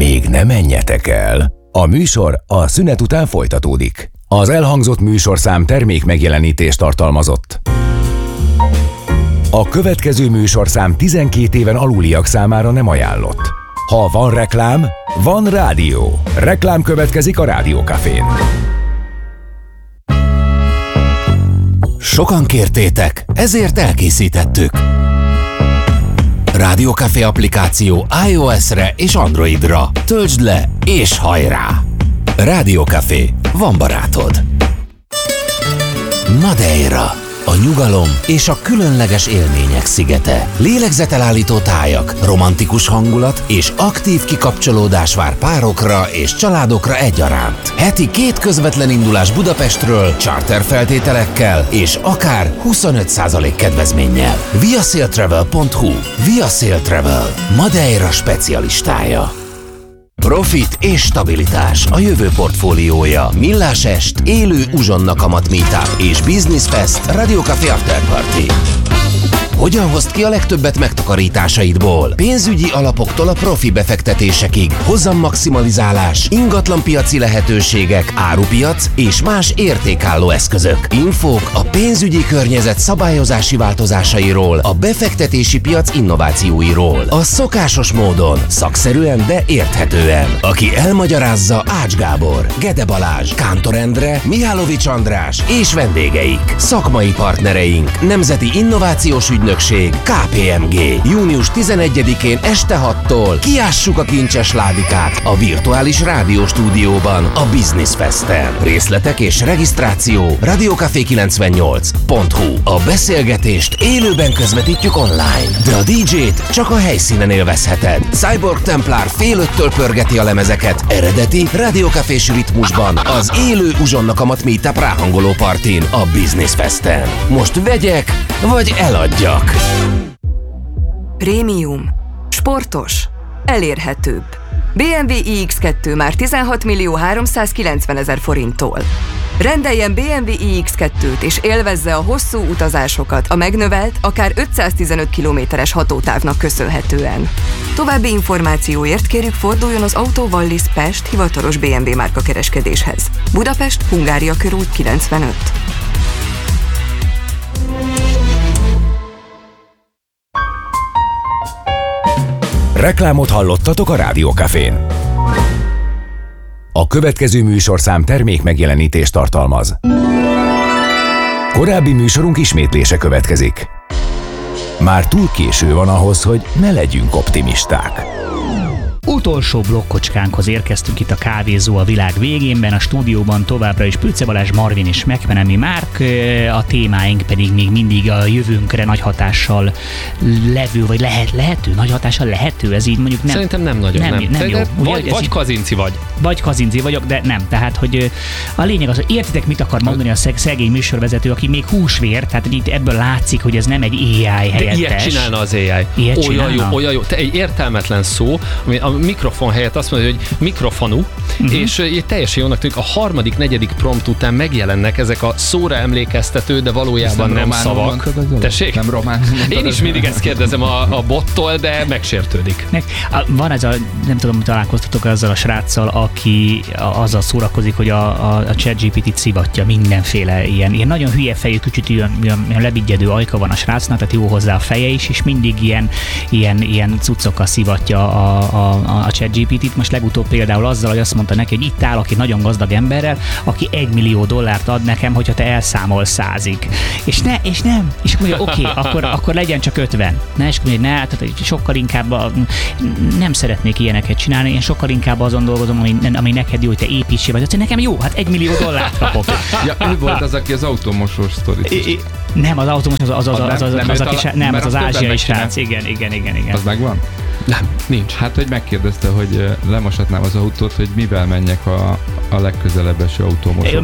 Még ne menjetek el! A műsor a szünet után folytatódik. Az elhangzott műsorszám termék megjelenítést tartalmazott. A következő műsorszám 12 éven aluliak számára nem ajánlott. Ha van reklám, van rádió. Reklám következik a Rádió Cafén. Sokan kértétek, ezért elkészítettük. Rádió Café applikáció iOS-re és Androidra. Töltsd le és hajrá! Rádió Café, van barátod. Madeira, a nyugalom és a különleges élmények szigete. Lélegzetelállító tájak, romantikus hangulat és aktív kikapcsolódás vár párokra és családokra egyaránt. Heti 2 közvetlen indulás Budapestről, charter feltételekkel és akár 25% kedvezménnyel. viasailtravel.hu. Via Travel, Madeira specialistája. Profit és stabilitás a jövő portfóliója. Millás est, élő uzsonna kamat meetup és Business Fest Rádió Café After Party. Hogyan hozd ki a legtöbbet megtakarításaidból? Pénzügyi alapoktól a profi befektetésekig, hozammaximalizálás, ingatlanpiaci lehetőségek, árupiac és más értékálló eszközök. Infók a pénzügyi környezet szabályozási változásairól, a befektetési piac innovációiról. A szokásos módon, szakszerűen, de érthetően. Aki elmagyarázza, Ács Gábor, Gede Balázs, Kántor Endre, Mihálovics András és vendégeik. Szakmai partnereink, Nemzeti Innovációs Ügynökség, KPMG. Június 11-én este 6-tól kiássuk a kincses ládikát a virtuális rádióstúdióban, a Business Festen. Részletek és regisztráció radiocafé98.hu. A beszélgetést élőben közvetítjük online, de a DJ-t csak a helyszínen élvezheted. Cyborg Templar fél 5-től pörgeti a lemezeket eredeti rádiókafés ritmusban az élő uzsonnakamat meetup ráhangoló partin, a Business Festen. Most vegyek, vagy eladjak. Prémium. Sportos. Elérhetőbb. BMW iX2 már 16.390.000 forinttól. Rendeljen BMW iX2-t és élvezze a hosszú utazásokat a megnövelt, akár 515 kilométeres hatótávnak köszönhetően. További információért kérjük forduljon az Auto Wallis Pest hivatalos BMW márka kereskedéshez. Budapest, Hungária körút 95. Reklámot hallottatok a Rádió Cafén. A következő műsorszám termék megjelenítést tartalmaz. Korábbi műsorunk ismétlése következik. Már túl késő van ahhoz, hogy ne legyünk optimisták. Utolsó blokkocskánkhoz érkeztünk itt a Kávézó a világ végénben, a stúdióban továbbra is Pütze Balázs, Marvin és Megpenemi Márk, a témáink pedig még mindig a jövőnkre nagy hatással levő, vagy lehető, nagy hatással lehető, ez így mondjuk nem. Szerintem nem nagyon, nem jó. Vagy kazinci vagy. Vagy kazinci vagyok, de nem. Tehát, hogy a lényeg az, hogy értitek, mit akar mondani a szegény műsorvezető, aki még húsvér, tehát itt ebből látszik, hogy ez nem egy AI helyettes. De ilyet csinálna az AI. Olyan jó. Te egy értelmetlen szó, ami a mikrofon helyett azt mondja, hogy mikrofonú, és teljesen jónak tűnik. A 3., 4. prompt után megjelennek ezek a szóra emlékeztető, de valójában nem szavak. Tessék? Nem román. Én is mindig ezt kérdezem a bottól, de megsértődik. Van ez a, nem tudom, találkoztatok azzal a sráccal, aki azzal szórakozik, hogy a ChatGPT-t szivatja mindenféle ilyen nagyon hülye fejű, kicsit ilyen lebigyedő ajka van a srácnak, tehát jó hozzá a feje is, és mindig ilyen cuccokkal szivatja a ChatGPT-t. Most legutóbb például azzal, hogy azt mondta neki, hogy itt áll egy nagyon gazdag emberrel, aki $1 millió ad nekem, hogyha te elszámolsz 100-ig. És nem. És mondja, oké, akkor legyen csak 50. És mondja, tehát sokkal inkább nem szeretnék ilyeneket csinálni, én sokkal inkább azon dolgozom, ami neked jó, hogy te építsél, vagy azt nekem jó, hát $1 millió kapok. Ja, ő volt az, aki az automosós sztorit. Nem, az automos, az az ázsiai srác. Igen. Az megvan? Nem, nincs. Hát, hogy megkérdezte, hogy lemosatnám az autót, hogy mivel menjek a legközelebb eső autómosóhoz.